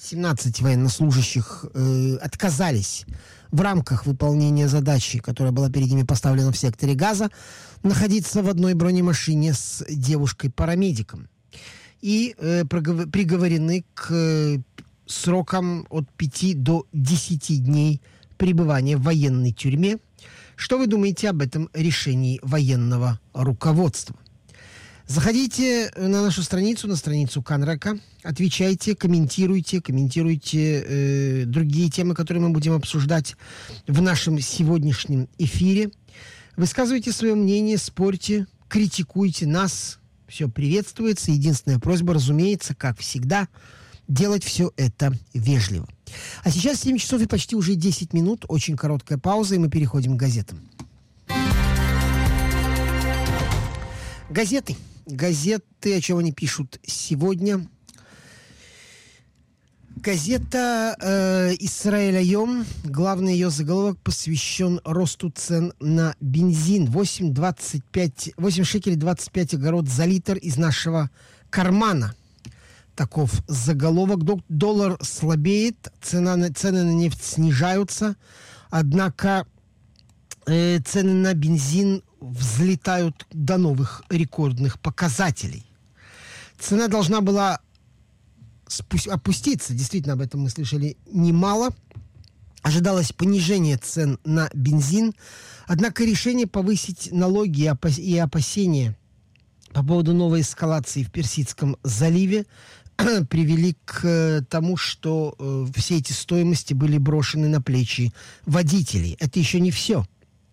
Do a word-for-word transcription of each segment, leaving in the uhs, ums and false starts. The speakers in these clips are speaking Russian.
семнадцать военнослужащих э, отказались в рамках выполнения задачи, которая была перед ними поставлена в секторе Газа, находиться в одной бронемашине с девушкой-парамедиком. И э, проговор- приговорены к э, срокам от пяти до десяти дней пребывания в военной тюрьме. Что вы думаете об этом решении военного руководства? Заходите на нашу страницу, на страницу Канрака, отвечайте, комментируйте, комментируйте э, другие темы, которые мы будем обсуждать в нашем сегодняшнем эфире. Высказывайте свое мнение, спорьте, критикуйте нас. Все приветствуется. Единственная просьба, разумеется, как всегда, делать все это вежливо. А сейчас семь часов и почти уже десять минут. Очень короткая пауза, и мы переходим к газетам. Газеты. Газеты, о чем они пишут сегодня. Газета э, «Исраэль Айом», главный ее заголовок посвящен росту цен на бензин. восемь шекелей двадцать пять огород за литр из нашего кармана. Таков заголовок. Доллар слабеет, цена на, цены на нефть снижаются, однако э, цены на бензин взлетают до новых рекордных показателей. Цена должна была спу- опуститься, действительно, об этом мы слышали немало. Ожидалось понижение цен на бензин, однако решение повысить налоги и, опас- и опасения по поводу новой эскалации в Персидском заливе привели к тому, что э, все эти стоимости были брошены на плечи водителей. Это еще не все.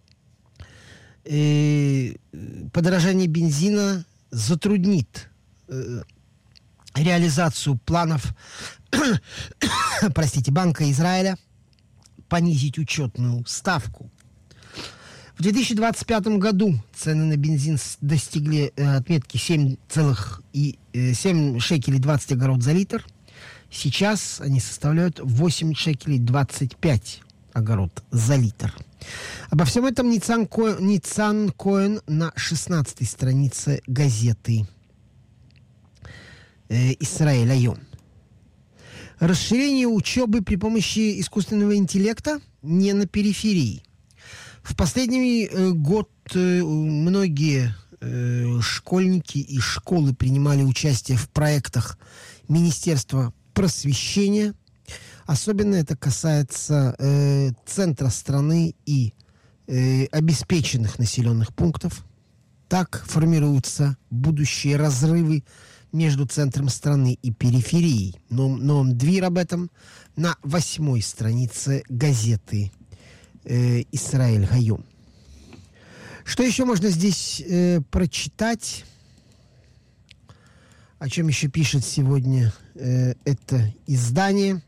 Э, подорожание бензина затруднит э, реализацию планов простите, Банка Израиля понизить учетную ставку. В две тысячи двадцать пятом году цены на бензин достигли э, отметки семь шекелей двадцать огород за литр. Сейчас они составляют восемь шекелей двадцать пять огород за литр. Обо всем этом Ницан Коэн, Ницан Коэн на шестнадцатой странице газеты э, «Исраэль Айом». Расширение учебы при помощи искусственного интеллекта не на периферии. В последний э, год э, многие э, школьники и школы принимали участие в проектах Министерства просвещения. Особенно это касается э, центра страны и э, обеспеченных населенных пунктов. Так формируются будущие разрывы между центром страны и периферией. Но, но Двир об этом на восьмой странице газеты э, «Исраэль Айом». Что еще можно здесь э, прочитать? О чем еще пишет сегодня э, это издание?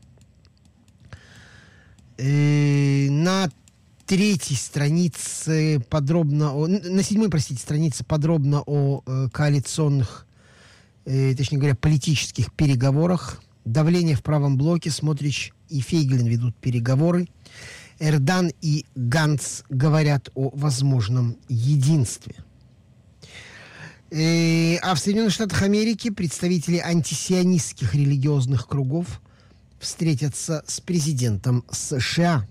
Э, на третьей странице подробно, о, на седьмой, простите, странице подробно о э, коалиционных, э, точнее говоря, политических переговорах. Давление в правом блоке. Смотрич и Фейгелин ведут переговоры. Эрдан и Ганц говорят о возможном единстве. Э, а в Соединенных Штатах Америки представители антисионистских религиозных кругов встретятся с президентом США.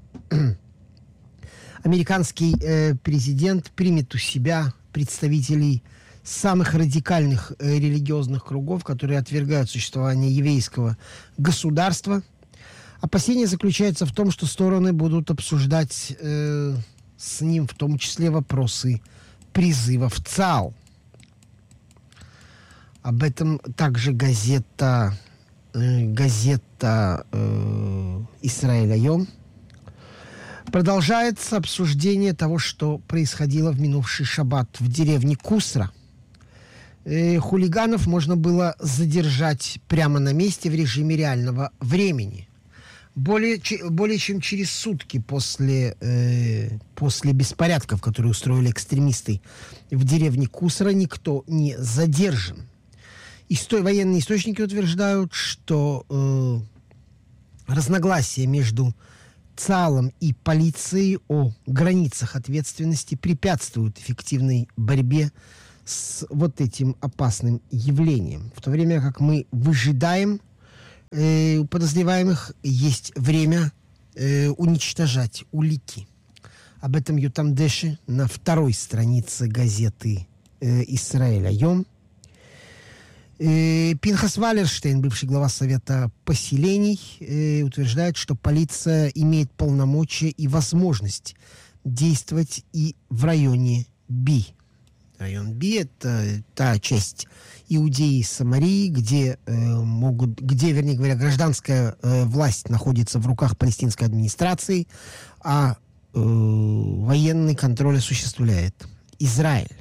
Американский э, президент примет у себя представителей самых радикальных э, религиозных кругов, которые отвергают существование еврейского государства. Опасение заключается в том, что стороны будут обсуждать э, с ним в том числе вопросы призыва в ЦАО. Об этом также газета, э, газета э, «Исраэль Айом». Продолжается обсуждение того, что происходило в минувший шаббат в деревне Кусра. Э, хулиганов можно было задержать прямо на месте в режиме реального времени. Более, более чем через сутки после, э, после беспорядков, которые устроили экстремисты в деревне Кусра, никто не задержан. Исто- военные источники утверждают, что э, разногласия между ЦАЛом и полицией о границах ответственности препятствуют эффективной борьбе с вот этим опасным явлением. В то время как мы выжидаем, Э, у подозреваемых есть время э, уничтожать улики. Об этом Ютам Дэши на второй странице газеты э, «Исраэль Айом». Э, Пинхас Валерштейн, бывший глава Совета поселений, э, утверждает, что полиция имеет полномочия и возможность действовать и в районе Би. Район Би — это та часть Иудеи и Самарии, где э, могут, где, вернее говоря, гражданская э, власть находится в руках палестинской администрации, а э, военный контроль осуществляет Израиль.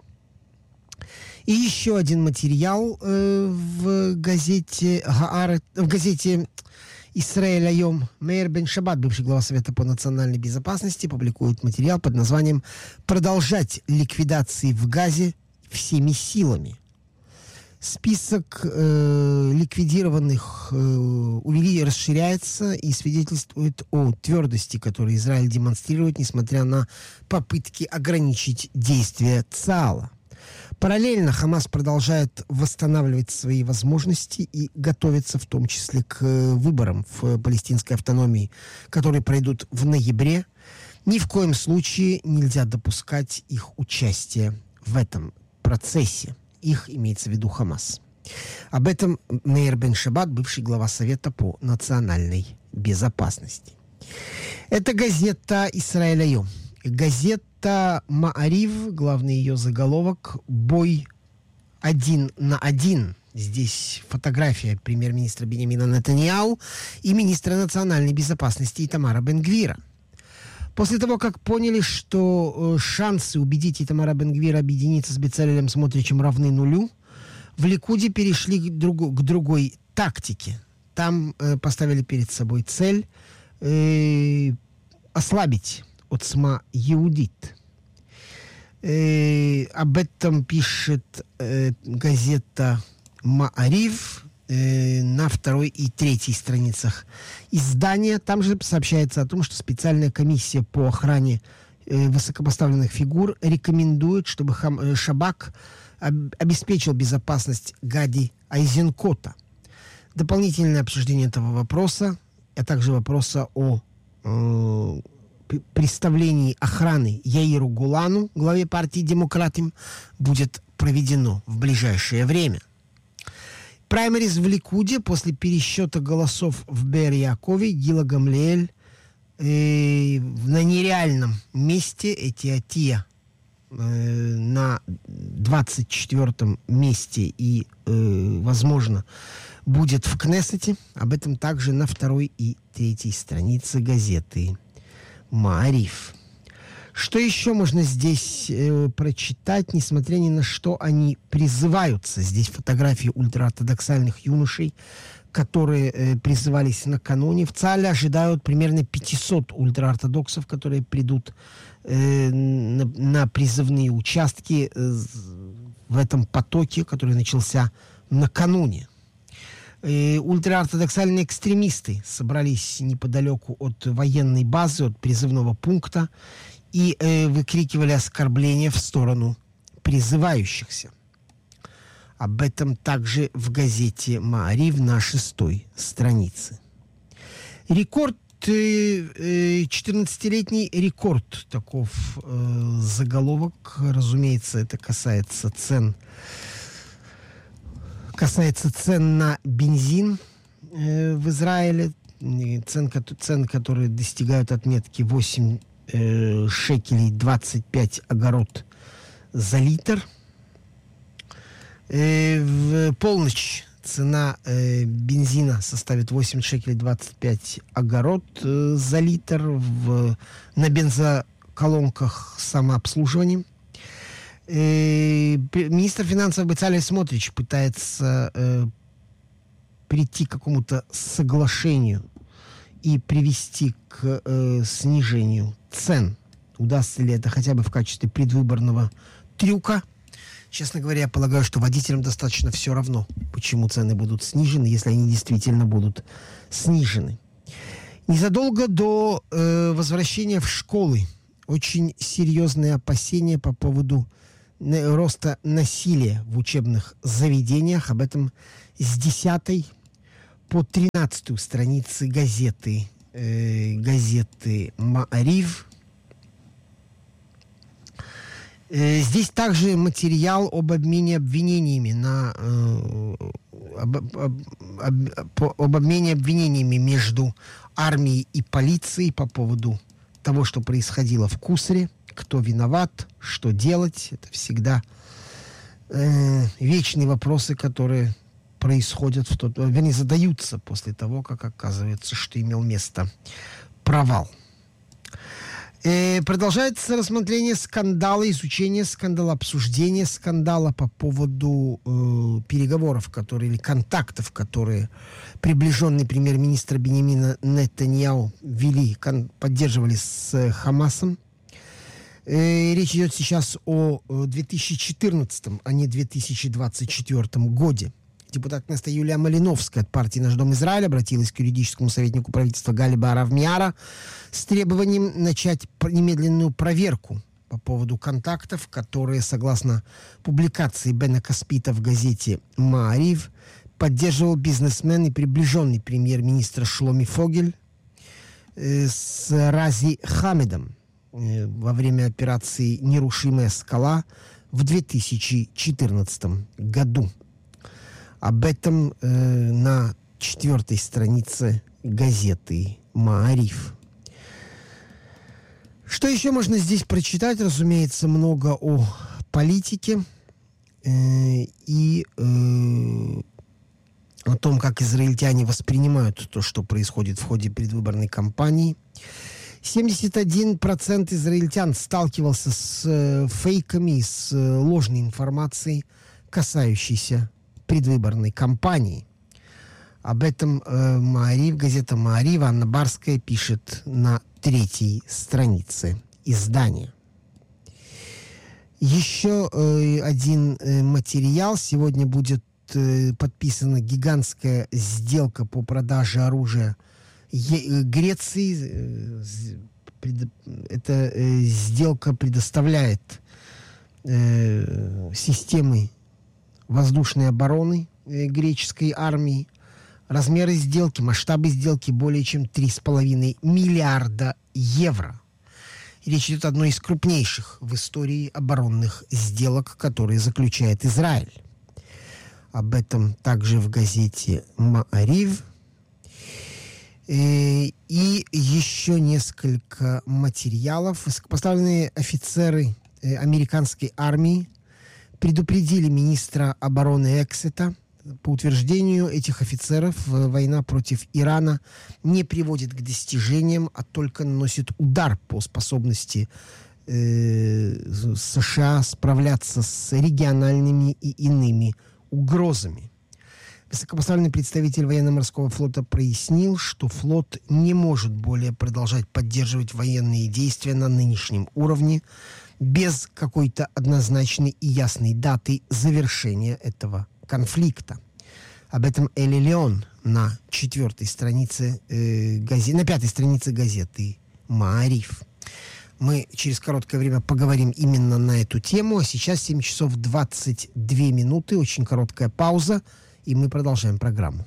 И еще один материал э, в газете Гаарет, в газете Исраэль Айом. Мейер бен Шабат, бывший глава Совета по национальной безопасности, публикует материал под названием «Продолжать ликвидации в Газе всеми силами». Список э, ликвидированных э, увели, расширяется и свидетельствует о твердости, которую Израиль демонстрирует, несмотря на попытки ограничить действия ЦААЛа. Параллельно Хамас продолжает восстанавливать свои возможности и готовится в том числе к выборам в палестинской автономии, которые пройдут в ноябре. Ни в коем случае нельзя допускать их участие в этом процессе. Их имеется в виду Хамас. Об этом Мейер бен Шабат, бывший глава Совета по национальной безопасности. Это газета «Исраэль Айом». Газета «Маарив», главный ее заголовок «Бой один на один». Здесь фотография премьер-министра Биньямина Нетаньяху и министра национальной безопасности Итамара Бен-Гвира. После того, как поняли, что э, шансы убедить Итамара Бен-Гвира объединиться с Бецалелем Смотричем равны нулю, в Ликуде перешли к, другу, к другой тактике. Там э, поставили перед собой цель э, ослабить Оцма Иудит. Э, об этом пишет э, газета «Маарив» э, на второй и третьей страницах издания. Там же сообщается о том, что специальная комиссия по охране э, высокопоставленных фигур рекомендует, чтобы хам, э, Шабак об, обеспечил безопасность Гади Айзенкота. Дополнительное обсуждение этого вопроса, а также вопроса о э, представлении охраны Яиру Гулану, главе партии «Демократим», будет проведено в ближайшее время. Праймериз в Ликуде после пересчета голосов в Беэр-Яакове Гила Гамлиэль э, на нереальном месте, Этиотия э, на двадцать четвёртом месте и, э, возможно, будет в Кнессете. Об этом также на второй и третьей странице газеты «Маариф». Что еще можно здесь э, прочитать, несмотря ни на что они призываются? Здесь фотографии ультраортодоксальных юношей, которые э, призывались накануне. В ЦААЛе ожидают примерно пятьсот ультраортодоксов, которые придут э, на, на призывные участки э, в этом потоке, который начался накануне. Э, ультраортодоксальные экстремисты собрались неподалеку от военной базы, от призывного пункта, и э, выкрикивали оскорбления в сторону призывающихся. Об этом также в газете «Маарив» на шестой странице. Рекорд, э, четырнадцатилетний рекорд, таков э, заголовок. Разумеется, это касается цен, касается цен на бензин э, в Израиле. Цен, цен, которые достигают отметки восемь шекелей двадцать пять огород за литр. Э, в полночь цена э, бензина составит восемь шекелей двадцать пять огород э, за литр. В, на бензоколонках самообслуживания. Э, министр финансов Бецалель Смотрич пытается э, прийти к какому-то соглашению и привести к э, снижению цен. Удастся ли это хотя бы в качестве предвыборного трюка? Честно говоря, я полагаю, что водителям достаточно все равно, почему цены будут снижены, если они действительно будут снижены. Незадолго до э, возвращения в школы очень серьезные опасения по поводу э, роста насилия в учебных заведениях. Об этом с десятой по тринадцатой странице газеты, э, газеты «Маариф». Э, здесь также материал об обмене обвинениями на э, об, об, об, об обмене обвинениями между армией и полицией по поводу того, что происходило в Кусре, кто виноват, что делать. Это всегда э, вечные вопросы, которые происходят в тот, вернее, задаются после того, как оказывается, что имел место провал. Э, продолжается рассмотрение скандала, изучение скандала, обсуждение скандала по поводу э, переговоров, которые, или контактов, которые приближенные премьер-министра Биньямина Нетаньяху вели, кон, поддерживали с э, Хамасом. Э, речь идет сейчас о, о две тысячи четырнадцатом, а не две тысячи двадцать четвёртом годе. Депутат Юлия Малиновская от партии «Наш дом Израиль» обратилась к юридическому советнику правительства Гали Баарав Миара с требованием начать немедленную проверку по поводу контактов, которые, согласно публикации Бена Каспита в газете «Маариф», поддерживал бизнесмен и приближенный премьер-министра Шломи Фогель э, с Рази Хамедом э, во время операции «Нерушимая скала» в две тысячи четырнадцатом году. Об этом э, на четвертой странице газеты «Маариф». Что еще можно здесь прочитать? Разумеется, много о политике э, и э, о том, как израильтяне воспринимают то, что происходит в ходе предвыборной кампании. семьдесят один процент израильтян сталкивался с э, фейками, с э, ложной информацией, касающейся предвыборной кампании. Об этом э, Маариф, газета Маариф, Анна Барская пишет на третьей странице издания. Еще э, один э, материал. Сегодня будет э, подписана гигантская сделка по продаже оружия е- Греции. Э, пред, эта э, сделка предоставляет э, системы воздушной обороны э, греческой армии. Размеры сделки, масштабы сделки более чем три с половиной миллиарда евро. И речь идет о одной из крупнейших в истории оборонных сделок, которые заключает Израиль. Об этом также в газете «Маариф». Э, и еще несколько материалов. Высокопоставленные офицеры э, американской армии предупредили министра обороны Эксета. По утверждению этих офицеров, война против Ирана не приводит к достижениям, а только наносит удар по способности э, США справляться с региональными и иными угрозами. Высокопоставленный представитель военно-морского флота прояснил, что флот не может более продолжать поддерживать военные действия на нынешнем уровне без какой-то однозначной и ясной даты завершения этого конфликта. Об этом Эли Леон на четвертой странице э, газеты, на пятой странице газеты «Маариф». Мы через короткое время поговорим именно на эту тему. А сейчас семь часов двадцать две минуты, очень короткая пауза, и мы продолжаем программу.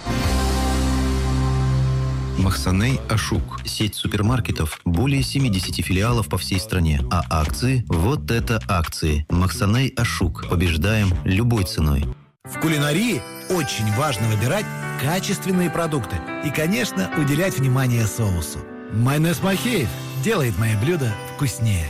Махсаней Ашук. Сеть супермаркетов. Более семидесяти филиалов по всей стране. А акции? Вот это акции. Махсаней Ашук. Побеждаем любой ценой. В кулинарии очень важно выбирать качественные продукты. И, конечно, уделять внимание соусу. Майонез Махеев делает мои блюда вкуснее.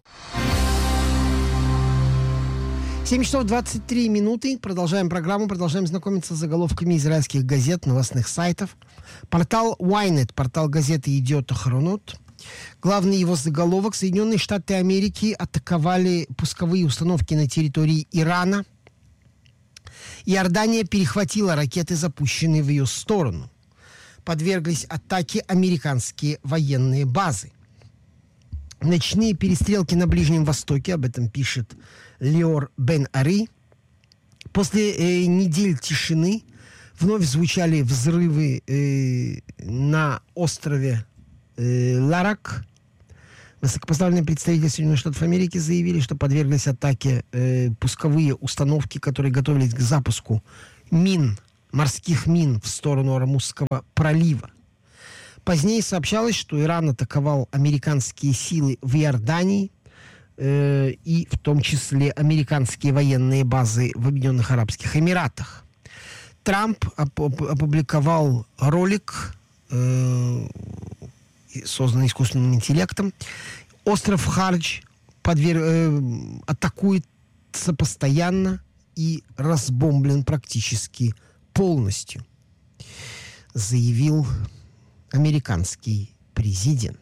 семь часов двадцать три минуты. Продолжаем программу, продолжаем знакомиться с заголовками израильских газет, новостных сайтов. Портал Ynet, портал газеты «Йедиот Ахронот». Главный его заголовок: Соединенные Штаты Америки атаковали пусковые установки на территории Ирана. Иордания перехватила ракеты, запущенные в ее сторону. Подверглись атаке американские военные базы. Ночные перестрелки на Ближнем Востоке, об этом пишет Леор Бен-Ари. После э, недель тишины вновь звучали взрывы э, на острове э, Ларак. Высокопоставленные представители Соединенных Штатов Америки заявили, что подверглись атаке э, пусковые установки, которые готовились к запуску мин морских мин в сторону Ормузского пролива. Позднее сообщалось, что Иран атаковал американские силы в Иордании, э, и в том числе американские военные базы в Объединенных Арабских Эмиратах. Трамп оп- опубликовал ролик, э, созданный искусственным интеллектом. Остров Хардж подвер... э, атакуется постоянно и разбомблен практически полностью, заявил американский президент.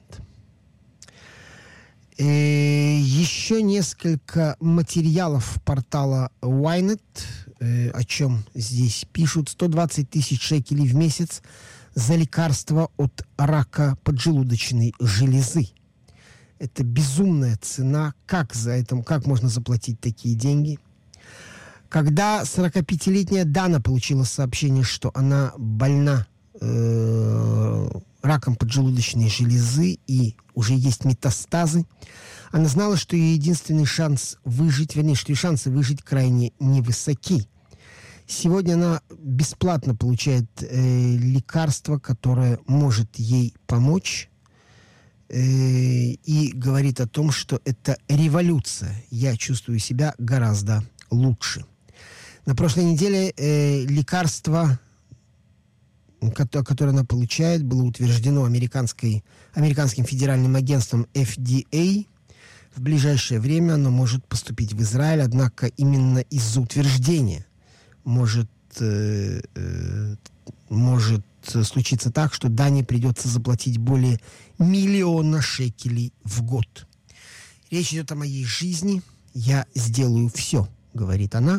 Э, еще несколько материалов портала Ynet, э, о чем здесь пишут. сто двадцать тысяч шекелей в месяц за лекарство от рака поджелудочной железы. Это безумная цена. Как за это, как можно заплатить такие деньги? Когда сорокапятилетняя Дана получила сообщение, что она больна э, раком поджелудочной железы и уже есть метастазы, она знала, что ее единственный шанс выжить, вернее, что ее шансы выжить крайне невысоки. Сегодня она бесплатно получает э, лекарство, которое может ей помочь, э, и говорит о том, что это революция. Я чувствую себя гораздо лучше. На прошлой неделе э, лекарство, которое она получает, было утверждено американской, американским федеральным агентством эф ди эй. В ближайшее время оно может поступить в Израиль, однако именно из-за утверждения может, э, э, может случиться так, что Дане придется заплатить более миллиона шекелей в год. Речь идет о моей жизни. Я сделаю все, говорит она.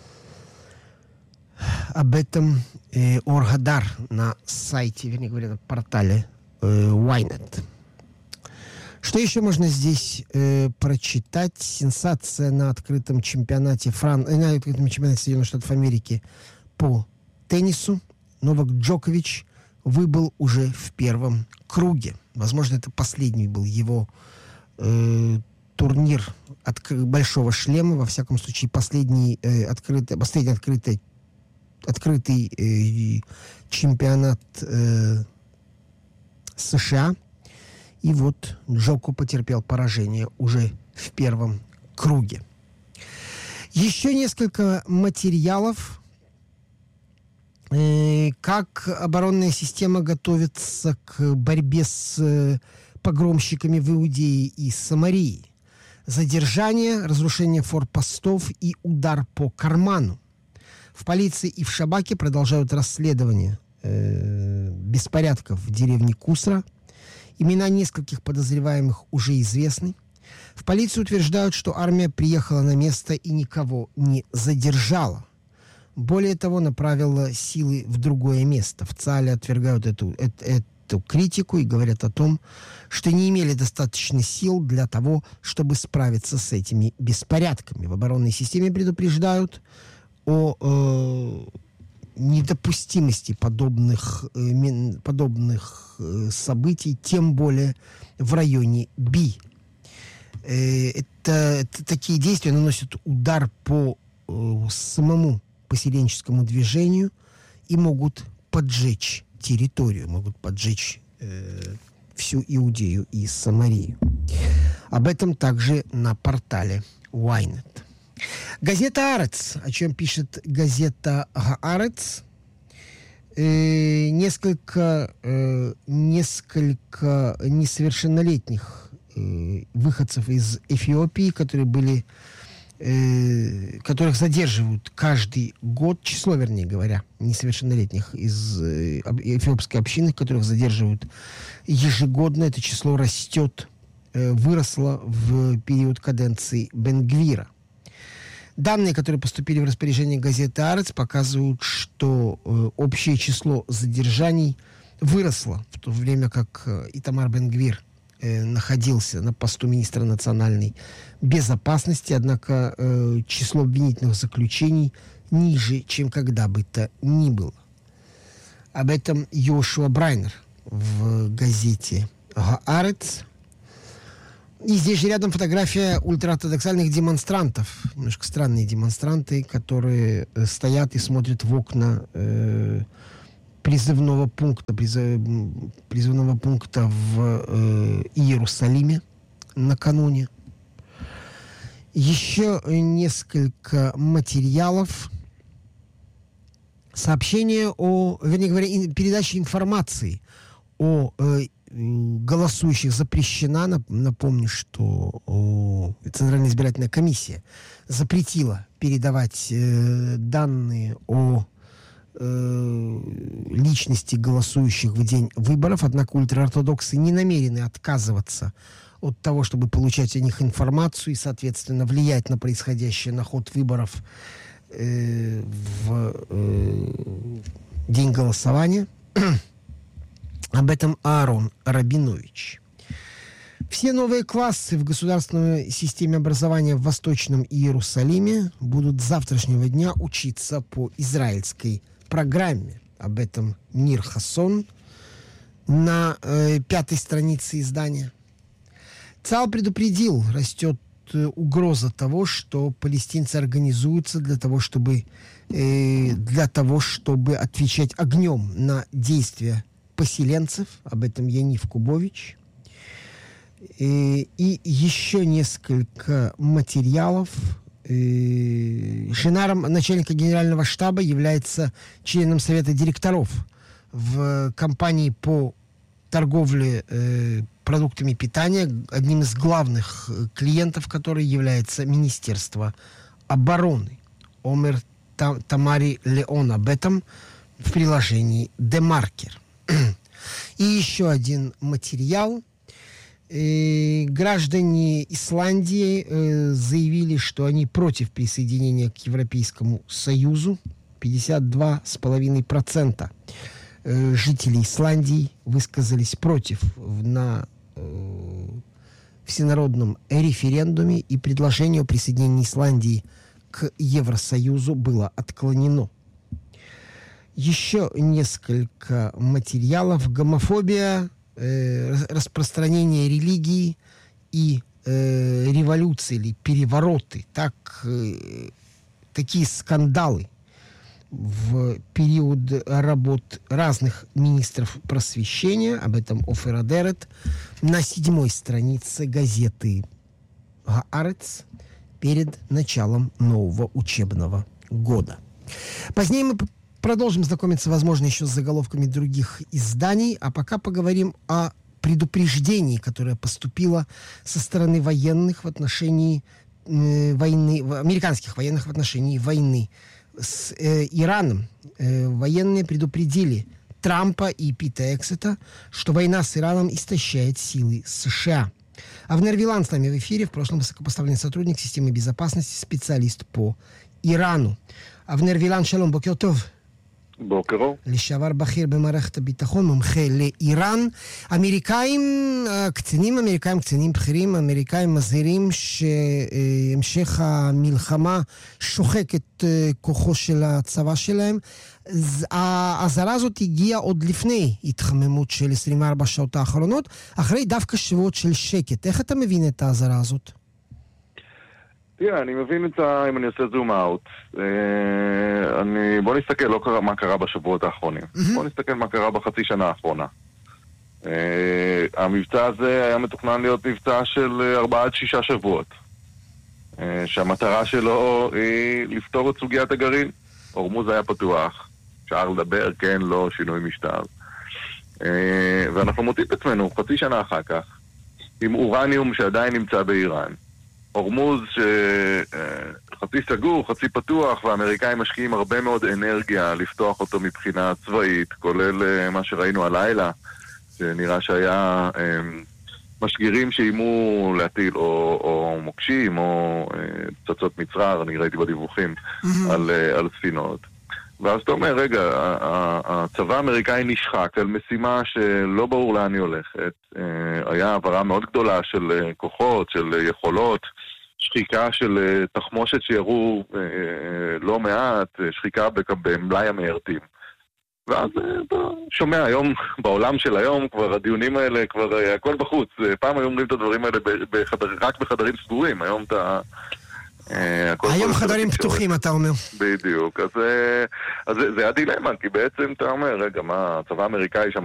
Об этом э, Ор Хадар на сайте, вернее говоря, на портале э, Ynet. Что еще можно здесь э, прочитать? Сенсация на открытом чемпионате Фран... э, на открытом чемпионате Соединенных Штатов Америки по теннису. Новак Джокович выбыл уже в первом круге. Возможно, это последний был его э, турнир от большого шлема. Во всяком случае, последний э, открытый, последний открытый открытый э, чемпионат э, США. И вот Джоко потерпел поражение уже в первом круге. Еще несколько материалов, э, как оборонная система готовится к борьбе с э, погромщиками в Иудее и Самарии. Задержание, разрушение форпостов и удар по карману. В полиции и в Шабаке продолжают расследование э, беспорядков в деревне Кусра. Имена нескольких подозреваемых уже известны. В полиции утверждают, что армия приехала на место и никого не задержала. Более того, направила силы в другое место. В ЦАЛе отвергают эту, эту, эту критику и говорят о том, что не имели достаточно сил для того, чтобы справиться с этими беспорядками. В оборонной системе предупреждают о э, недопустимости подобных, э, подобных э, событий, тем более в районе Би. Э, это, это такие действия наносят удар по э, самому поселенческому движению и могут поджечь территорию, могут поджечь э, всю Иудею и Самарию. Об этом также на портале Ynet. Газета «Аарец», о чем пишет газета «Аарец», э, несколько, э, несколько несовершеннолетних э, выходцев из Эфиопии, которые были, э, которых задерживают каждый год, число, вернее говоря, несовершеннолетних из э, эфиопской общины, которых задерживают ежегодно, это число растет, э, выросло в период каденции Бен-Гвира. Данные, которые поступили в распоряжение газеты «Аарец», показывают, что э, общее число задержаний выросло, в то время как э, Итамар Бен-Гвир э, находился на посту министра национальной безопасности, однако э, число обвинительных заключений ниже, чем когда бы то ни было. Об этом Йошуа Брайнер в газете «Аарец». И здесь же рядом фотография ультраортодоксальных демонстрантов. Немножко странные демонстранты, которые стоят и смотрят в окна э, призывного пункта, призыв, призывного пункта в э, Иерусалиме накануне. Еще несколько материалов. Сообщение о, вернее говоря, передача информации о э, голосующих запрещена. Напомню, что о, Центральная избирательная комиссия запретила передавать э, данные о э, личности голосующих в день выборов. Однако ультраортодоксы не намерены отказываться от того, чтобы получать о них информацию и, соответственно, влиять на происходящее, на ход выборов э, в э, день голосования. Об этом Аарон Рабинович. Все новые классы в государственной системе образования в Восточном Иерусалиме будут с завтрашнего дня учиться по израильской программе. Об этом Нир Хассон на э, пятой странице издания. ЦАЛ предупредил, растет э, угроза того, что палестинцы организуются для того, чтобы, э, для того, чтобы отвечать огнем на действия поселенцев. Об этом Янив Кубович. И, и еще несколько материалов. И Шинаром, начальника генерального штаба, является членом совета директоров в компании по торговле э, продуктами питания. Одним из главных клиентов, который является Министерство обороны. Омер Тамари Леон об этом в приложении «Демаркер». И еще один материал. Э, граждане Исландии э, заявили, что они против присоединения к Европейскому Союзу. пятьдесят два целых пять десятых процента э, жителей Исландии высказались против на э, всенародном референдуме, и предложение о присоединении Исландии к Евросоюзу было отклонено. Еще несколько материалов. Гомофобия, э, распространение религии и э, революции или перевороты. Так, э, такие скандалы в период работ разных министров просвещения. Об этом Офер Адерет на седьмой странице газеты «Гаарец» перед началом нового учебного года. Позднее мы продолжим знакомиться, возможно, еще с заголовками других изданий, а пока поговорим о предупреждении, которое поступило со стороны военных в отношении э, войны, американских военных в отношении войны с э, Ираном. Э, военные предупредили Трампа и Пита Эксета, что война с Ираном истощает силы США. Авнер Вилан с нами в эфире, в прошлом высокопоставленный сотрудник системы безопасности, специалист по Ирану. Авнер Вилан, шалом, бокер тов. בוקר אור. לשעבר בכיר במערכת הביטחון, מומחה לאיראן. אמריקאים, קצינים אמריקאים, קצינים בכירים אמריקאים מזהירים שהמשך המלחמה שוחק את כוחו של הצבא שלהם. ההזהרה הזאת הגיעה עוד לפני התחממות של עשרים וארבע שעות האחרונות, אחרי דווקא שבועות של שקט. איך אתה מבין את ההזהרה הזאת? תראה, אני מבין את ה... אם אני עושה זום אאוט. אני... בוא נסתכל, לא קרה מה קרה בשבועות האחרונים. Mm-hmm. בוא נסתכל מה קרה בחצי שנה האחרונה. המבצע הזה היה מתוכנן להיות מבצע של ארבעה עד שישה שבועות. שהמטרה שלו היא לפתור את סוגיית הגרעין. הורמוז היה פתוח. אפשר לדבר, כן, לא, שינוי משטר. ואנחנו מוצאים את עצמנו חצי שנה אחר כך, עם אורניום שעדיין נמצא באיראן. הורמוז שחצי סגור, חצי פתוח, והאמריקאים משקיעים הרבה מאוד אנרגיה לפתוח אותו מבחינה צבאית, כולל מה שראינו הלילה, שנראה שהיה משגירים שאימו להטיל או, או מוקשים או פצצות מצרר, אני ראיתי בדיווחים, mm-hmm. על, על ספינות. ואז אתה אומר, רגע, הצבא האמריקאי נשחק על משימה שלא ברור לאן היא הולכת. היה העברה מאוד גדולה של כוחות, של יכולות, שחיקה של תחמושת שיראו לא מעט, שחיקה במלאי המיירטים. ואז אתה שומע היום, בעולם של היום, כבר הדיונים האלה, כבר הכל בחוץ. פעם היו אומרים את הדברים האלה בחדר, רק בחדרים סגורים, היום אתה... היום חדרים פתוחים, אתה אומר. בדיוק, אז זה הדילמה, כי בעצם אתה אומר, רגע, מה, הצבא האמריקאי שם